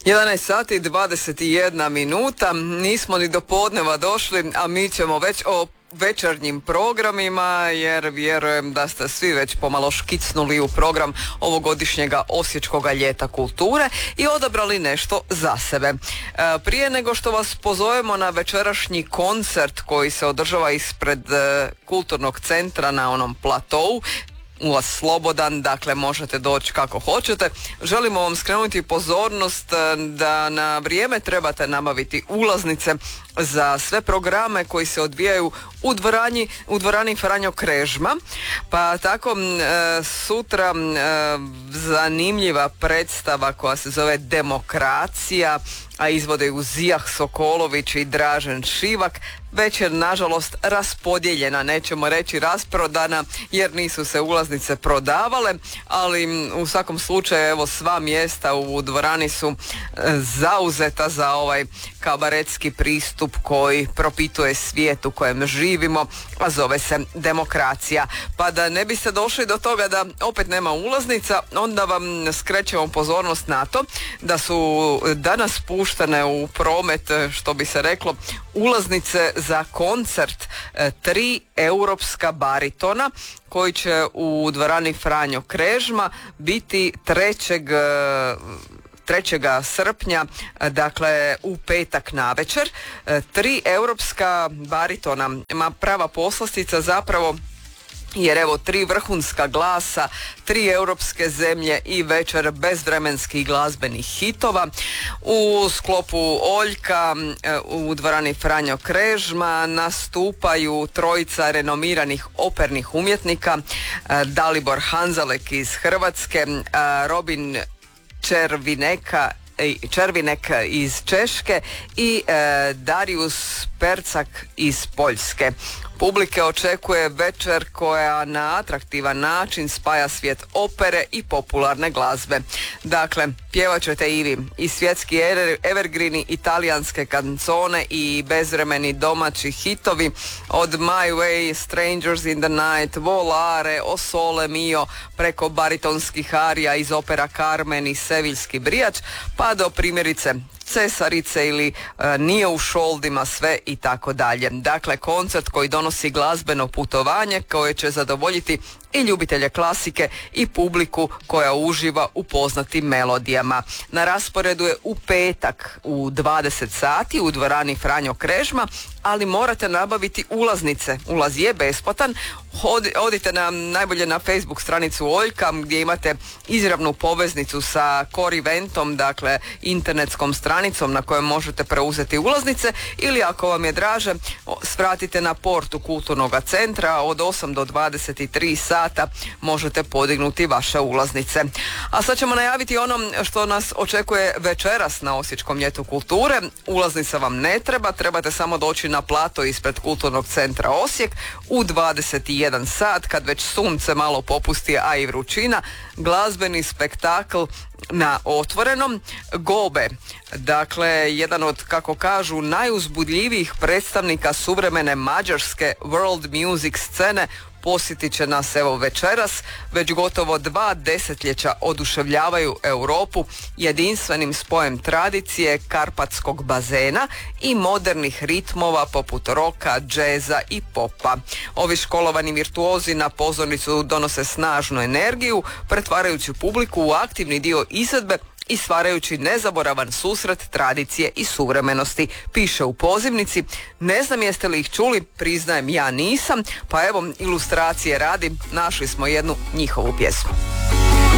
11 sati 21 minuta, nismo ni do podneva došli, a mi ćemo već o večernjim programima, jer vjerujem da ste svi već pomalo škicnuli u program ovogodišnjega Osječkoga ljeta kulture i odabrali nešto za sebe. Prije nego što vas pozovemo na večerašnji koncert koji se održava ispred kulturnog centra na onom platou, ulaz slobodan, dakle možete doći kako hoćete. Želimo vam skrenuti pozornost da na vrijeme trebate nabaviti ulaznice za sve programe koji se odvijaju u dvorani Franjo Krežma. Pa tako sutra zanimljiva predstava koja se zove Demokracija, a izvode ju Zijah Sokolović i Dražen Šivak. Već je nažalost raspodijeljena, nećemo reći rasprodana, jer nisu se ulaznice prodavale, ali u svakom slučaju evo sva mjesta u dvorani su zauzeta za ovaj kabaretski pristup koji propituje svijet u kojem živimo, a zove se Demokracija. Pa da ne biste došli do toga da opet nema ulaznica, onda vam skrećemo pozornost na to da su danas puštene u promet, što bi se reklo, ulaznice za koncert 3 europska baritona koji će u dvorani Franjo Krežma biti 3. srpnja, dakle u petak navečer. 3 europska baritona, prava poslastica zapravo, jer evo 3 vrhunska glasa, 3 europske zemlje i večer bezvremenskih glazbenih hitova. U sklopu Oljka u dvorani Franjo Krežma nastupaju trojica renomiranih opernih umjetnika, Dalibor Hanzalek iz Hrvatske, Robin Červinek iz Češke i Darius Percak iz Poljske. Publike očekuje večer koja na atraktivan način spaja svijet opere i popularne glazbe. Dakle, pjevat ćete i vi i svjetski evergreeni, italijanske kancone i bezvremeni domaći hitovi od My Way, Strangers in the Night, Volare, O Sole Mio, preko baritonskih arija iz opera Carmen i Seviljski brijač, pa do primjerice Cesarice ili Nije u šoldima, sve i tako dalje. Dakle, koncert koji donosi glazbeno putovanje koje će zadovoljiti i ljubitelje klasike i publiku koja uživa u poznatim melodijama. Na rasporedu je u petak u 20 sati u dvorani Franjo Krežma, ali morate nabaviti ulaznice. Ulaz je besplatan. Odite najbolje na Facebook stranicu Oljka gdje imate izravnu poveznicu sa Core Eventom, dakle internetskom stranicom na kojoj možete preuzeti ulaznice, ili ako vam je draže svratite na portu kulturnog centra od 8 do 23 sata možete podignuti vaše ulaznice. A sad ćemo najaviti ono što nas očekuje večeras na Osječkom ljetu kulture. Ulaznica vam ne treba, trebate samo doći na plato ispred kulturnog centra Osijek u 21 sat, kad već sunce malo popusti, a i vrućina, glazbeni spektakl na otvorenom. Gobe, dakle jedan od, kako kažu, najuzbudljivijih predstavnika suvremene mađarske world music scene, posjetit će nas evo večeras. Već gotovo 2 desetljeća oduševljavaju Europu jedinstvenim spojem tradicije karpatskog bazena i modernih ritmova poput roka, džeza i popa. Ovi školovani virtuozi na pozornicu donose snažnu energiju, pretvarajući publiku u aktivni dio izvedbe i stvarajući nezaboravan susret tradicije i suvremenosti, piše u pozivnici. Ne znam jeste li ih čuli, priznajem ja nisam, pa evo ilustracije radi, našli smo jednu njihovu pjesmu.